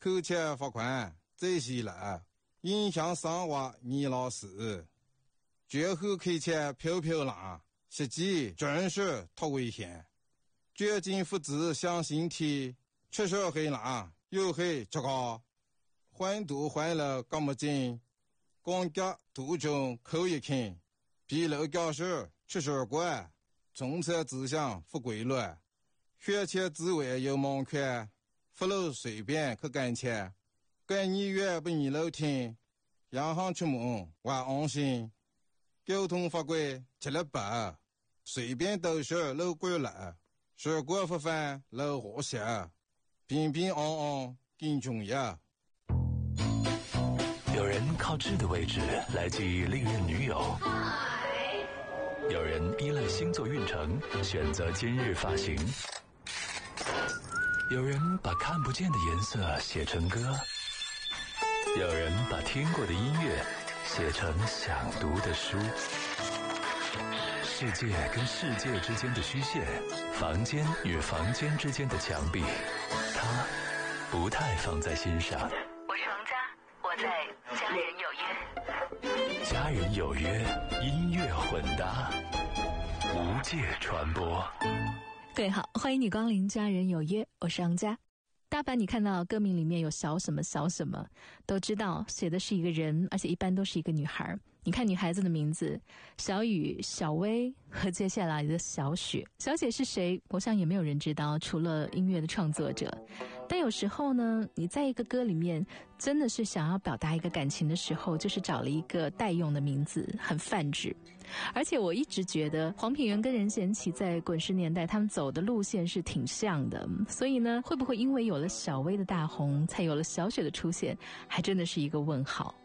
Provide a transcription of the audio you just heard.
扣钱罚款这些了，影响生活你老师。绝后开钱飘飘浪，实际真是太危险。绝境复制向心体，确实很难，又很糟糕。换都换了这么近，光脚途中扣一看，比楼教室吃水管，中策志向不规律，学前之外有门槛，不露随便去干钱，干你越不你楼听，银行出门还安心。交通法规吃了白，随便都是路过了，水果不犯路和谐，平平安安更重要。 有人靠痣的位置来记忆历任女友，有人依赖星座运程选择今日发型，有人把看不见的颜色写成歌，有人把听过的音乐写成想读的书。世界跟世界之间的虚线，房间与房间之间的墙壁，他不太放在心上。 我是王佳，我在家人有约。 家人有约，音乐混搭，无界传播。 各位好，欢迎你光临家人有约，我是王佳。大凡你看到歌名里面有小什么小什么，都知道写的是一个人，而且一般都是一个女孩。你看女孩子的名字，小雨、小薇和接下来的小雪。小雪是谁？我想也没有人知道，除了音乐的创作者。但有时候呢，你在一个歌里面真的是想要表达一个感情的时候，就是找了一个代用的名字，很泛指。而且我一直觉得黄品源跟任贤齐在滚石年代他们走的路线是挺像的，所以呢，会不会因为有了小薇的大红，才有了小雪的出现，还真的是一个问号。